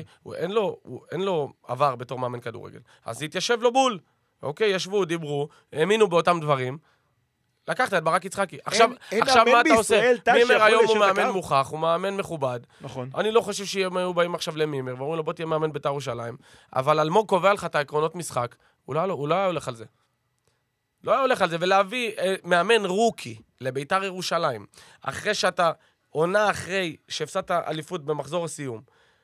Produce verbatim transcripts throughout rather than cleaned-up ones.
אוקיי? אין לו, אין לו עבר בתור מאמן כדורגל. אז התיישב לו בול, אוקיי? ישבו, דיברו, האמינו באותם דברים. לקחת את ברק יצחקי. עכשיו, עכשיו מה אתה עושה? מימר היום הוא מאמן מוכח, הוא מאמן מכובד. נכון. אני לא חושב שהם היו באים עכשיו למימר, ואומרים לו, בוא תהיה מאמן בית"ר ירושלים. אבל אלמוג קובע לך את העקרונות משחק, הוא לא היה הולך על זה. לא היה הולך על זה, ולהביא מאמן רוקי לבית"ר ירושלים, אחרי שאתה עונה אחרי שהפסדת אליפות במחזור הסיום,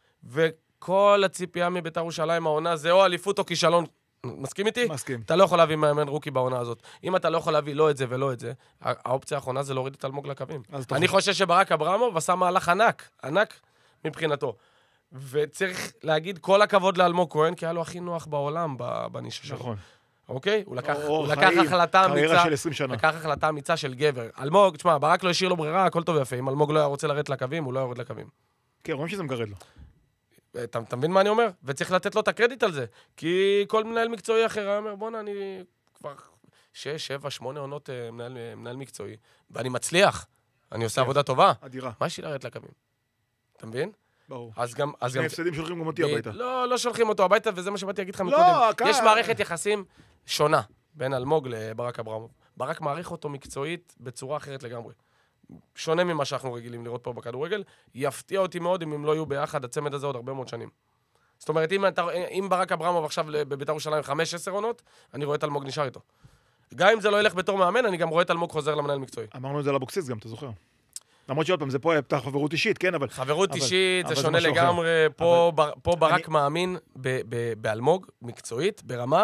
וכל הציפייה מבית"ר ירושלים, העונה זה או אליפות או כישלון, מסכים איתי? מסכים. אתה לא יכול להביא מאמן רוקי בעונה הזאת. אם אתה לא יכול להביא לא את זה ולא את זה, האופציה האחרונה זה להוריד את אלמוג לקווים. אני חושב שברק אברמוב עשה מהלך ענק, ענק מבחינתו. וצריך להגיד כל הכבוד לאלמוג כהן, כי היה לו הכי נוח בעולם בנישה שלו. נכון. אוקיי? הוא לקח, הוא לקח החלטה אמיצה, לקח החלטה אמיצה של גבר. אלמוג, תשמע, ברק לא השאיר לו ברירה, הכל טוב ויפה. אם אלמוג לא היה רוצה לרדת לקווים, הוא לא יורד לקווים. כן, רואים שזה מגרד לו. אתה, אתה מבין מה אני אומר? וצריך לתת לו את הקרדיט על זה. כי כל מנהל מקצועי אחר אומר, בוא'נה, אני כבר שש, שבע, שמונה עונות מנהל, מנהל מקצועי, ואני מצליח. אני עושה עבודה טובה. אדירה. מה יש לי לרדת לקווים? אתה מבין? ברור. אז גם... שני הפסדים שולחים גם אותי הביתה. לא, לא שולחים אותו הביתה, וזה מה שבאתי להגיד לך מקודם. יש מערכת יחסים שונה בין אלמוג לברק אברמוב. ברק מעריך אותו מקצועית בצורה אחרת לגמרי. שונה ממה שאנחנו רגילים לראות פה בכדורגל. יפתיע אותי מאוד אם הם לא יהיו ביחד, הצמד הזה עוד הרבה מאוד שנים. זאת אומרת, אם, אתה, אם ברק אברמוב עכשיו בבית"ר ירושלים חמש עשר עונות, אני רואה את אלמוג נשאר איתו. גם אם זה לא ילך בתור מאמן, אני גם רואה את אלמוג חוזר למנהל מקצועי. אמרנו את זה על אבוקסיס גם, אתה זוכר? למרות שעוד פעם, זה פה הייתה חברות אישית, כן, אבל... חברות אישית, זה שונה לגמרי. פה ברק מאמין באלמוג, מקצועית, ברמה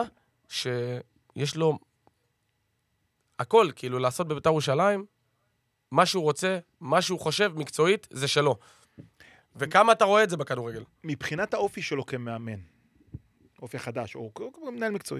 שיש לו הכל, כאילו, לעשות בבית"ר ירושלים, מה שהוא רוצה, מה שהוא חושב, מקצועית, זה שלו. וכמה אתה רואה את זה בכדורגל? מבחינת האופי שלו כמאמן, אופי חדש, או מנהל מקצועי,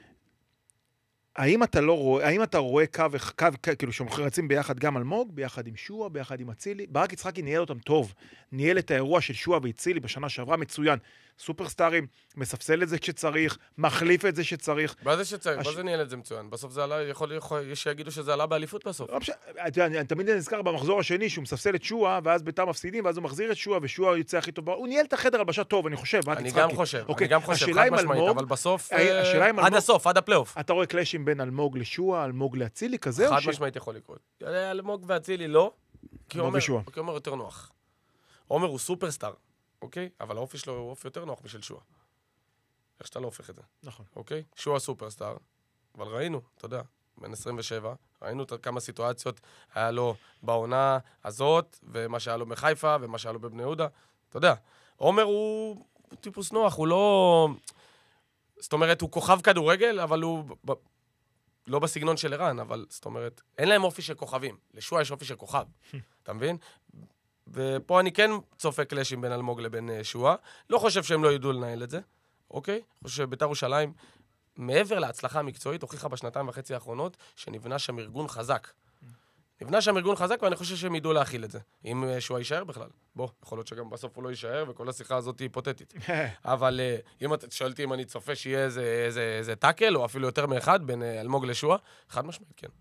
האם אתה לא רואה, האם אתה רואה קו, קו, כאילו שמחרצים ביחד גם אלמוג, ביחד עם שועה, ביחד עם אצילי? ברק יצחקי ניהל אותם טוב, ניהל את האירוע של שועה ואצילי בשנה שעברה מצוין. סופרסטארים, מספסל את זה כשצריך, מחליף את זה שצריך. מה זה שצריך? מה זה ניהל את זה מצוין? בסוף זה עלה, יכול, יש שיגידו שזה עלה באליפות בסוף. אני תמיד נזכר במחזור השני שהוא מספסל את שועה, ואז בית"ר מפסידים, ואז הוא מחזיר את שועה, ושועה יוצא הכי טוב. הוא ניהל את החדר הלבשה טוב, אני חושב. אני גם חושב, אני גם חושב, חד משמעית, אבל בסוף, עד הסוף, עד הפלייאוף. אתה רואה קלאשים בין אלמוג לשועה, אלמוג לאצילי, כזה? חד משמעית יכול לקרות. אלמוג ואצילי לא, כי עומר יותר נוח. עומר הוא סופרסטאר, אוקיי? אבל האופי שלו הוא אופי יותר נוח משל שועה. איך שאתה לא הופך את זה. נכון. אוקיי? שועה סופרסטאר, אבל ראינו, אתה יודע, בן עשרים ושבע, ראינו כמה סיטואציות היה לו בעונה הזאת, ומה שהיה לו בחיפה, ומה שהיה לו בבני יהודה. אתה יודע, עומר הוא טיפוס נוח, הוא לא... זאת אומרת, הוא כוכב כדורגל, אבל הוא... לא בסגנון של ערן, אבל זאת אומרת, אין להם אופי של כוכבים. לשועה יש אופי של כוכב, אתה מבין? ופה אני כן צופה קלאשים בין אלמוג לבין שועה. לא חושב שהם לא ידעו לנהל את זה, אוקיי? חושב שבית"ר ירושלים, מעבר להצלחה המקצועית, הוכיחה בשנתיים וחצי האחרונות, שנבנה שם ארגון חזק. נבנה שם ארגון חזק, ואני חושב שהם ידעו להכיל את זה. אם שועה יישאר בכלל. בוא, יכול להיות שגם בסוף הוא לא יישאר, וכל השיחה הזאת היא היפותטית. אבל אם אתה שואלתי אם אני צופה שיהיה איזה, איזה, איזה טאקל, או אפילו יותר מאחד, בין אלמוג לשועה, חד משמעית, כן.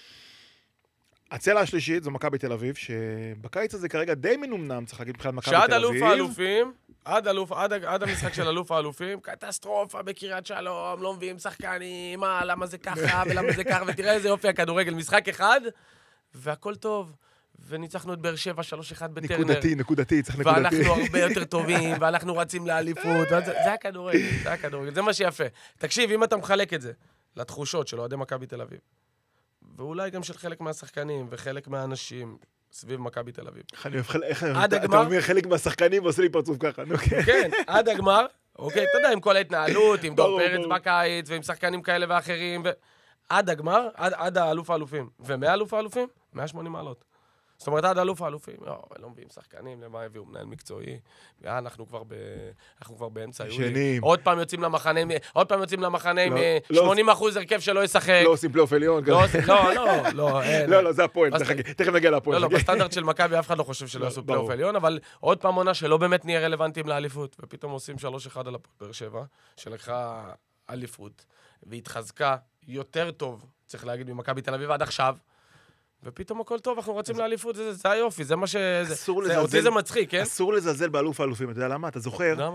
הצלע השלישית זו מכבי תל אביב, שבקיץ הזה כרגע די מנומנם, צריך להגיד מבחינת מכבי תל אביב. שעד אלוף האלופים, עד, אלוף, עד, עד המשחק של אלוף האלופים, קטסטרופה בקריית שלום, לא מביאים שחקנים, מה, למה זה ככה ולמה זה ככה, ותראה איזה יופי הכדורגל, משחק אחד, והכל טוב, וניצחנו את באר שבע שלוש אחד בטרנר. נקודתי, נקודתי, צריך נקודתי. ואנחנו הרבה יותר טובים, ואנחנו רצים לאליפות, זה, זה הכדורגל, זה הכדורגל, זה מה שיפה. תקשיב, אם אתה מחלק את זה לתחושות של אוהדי מכבי תל אביב, ואולי גם של חלק מהשחקנים וחלק מהאנשים סביב מכבי תל אביב. אתה אומר חלק מהשחקנים ועושה לי פרצוף ככה, נו כן. כן, עד הגמר, אוקיי, אתה יודע, עם כל ההתנהלות, עם דור פרץ בקיץ, ועם שחקנים כאלה ואחרים, עד הגמר, עד האלוף האלופים. ומהאלוף האלופים, מאה ושמונים מעלות. זאת אומרת, עד אלוף האלופים, לא מביאים שחקנים, למה הביאו מנהל מקצועי, אנחנו כבר אנחנו כבר באמצע יולי. עוד פעם יוצאים למחנה, עוד פעם יוצאים למחנה עם שמונים אחוז הרכב שלא ישחק. לא עושים פלייאוף עליון. לא, לא, לא. לא, לא, זה הפועל, תכף נגיע לפועל. לא, לא, בסטנדרט של מכבי אף אחד לא חושב שלא יעשו פלייאוף עליון, אבל עוד פעם עונה שלא באמת נהיה רלוונטיים לאליפות, ופתאום עושים שלוש אחד על הפועל באר שבע, שלקחה אליפות, והתחזקה יותר טוב, צריך להגיד, ממכבי תל אביב עד עכשיו. ופתאום הכל טוב, אנחנו רצים לאליפות, זה היופי, זה מה ש... אותי זה מצחיק, כן? אסור לזלזל באלוף האלופים, אתה יודע למה? אתה זוכר?